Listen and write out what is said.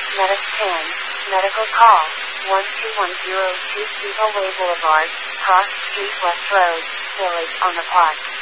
Mediscan, medical call, 12102 Steeple Way Boulevard, Cross Street West Road, Village on the Park.